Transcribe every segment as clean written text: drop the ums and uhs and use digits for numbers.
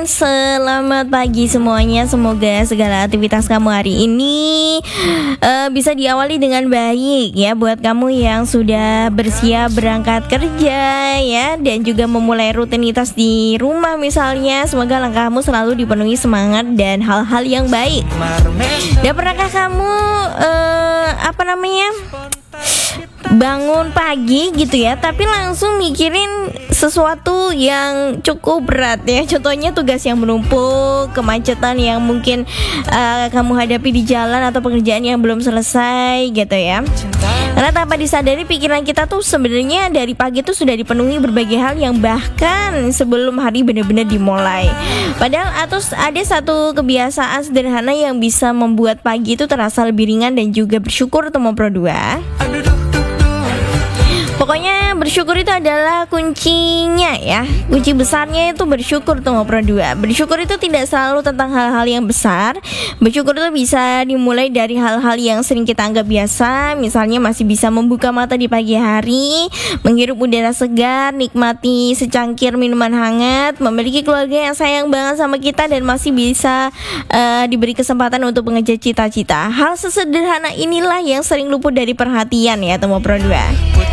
selamat pagi semuanya. Semoga segala aktivitas kamu hari ini bisa diawali dengan baik ya. Buat kamu yang sudah bersiap berangkat kerja ya, dan juga memulai rutinitas di rumah misalnya, semoga langkahmu selalu dipenuhi semangat dan hal-hal yang baik. Dan pernahkah kamu bangun pagi gitu ya, tapi langsung mikirin sesuatu yang cukup berat ya. Contohnya tugas yang menumpuk, kemacetan yang mungkin kamu hadapi di jalan, atau pekerjaan yang belum selesai gitu ya. Karena tanpa disadari pikiran kita tuh sebenarnya dari pagi tuh sudah dipenuhi berbagai hal yang bahkan sebelum hari benar-benar dimulai. Padahal ada satu kebiasaan sederhana yang bisa membuat pagi itu terasa lebih ringan dan juga bersyukur Tomo Pro 2. Pokoknya bersyukur itu adalah kuncinya ya. Kunci besarnya itu bersyukur Tomo Pro 2. Bersyukur itu tidak selalu tentang hal-hal yang besar. Bersyukur itu bisa dimulai dari hal-hal yang sering kita anggap biasa. Misalnya masih bisa membuka mata di pagi hari, menghirup udara segar, nikmati secangkir minuman hangat, memiliki keluarga yang sayang banget sama kita, dan masih bisa diberi kesempatan untuk mengejar cita-cita. Hal sesederhana inilah yang sering luput dari perhatian ya Tomo Pro 2.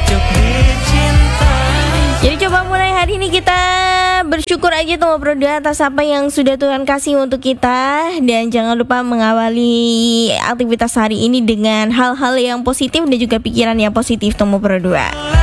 Jadi coba mulai hari ini kita bersyukur aja Tomo Pro 2 atas apa yang sudah Tuhan kasih untuk kita. Dan jangan lupa mengawali aktivitas hari ini dengan hal-hal yang positif dan juga pikiran yang positif Tomo Pro 2.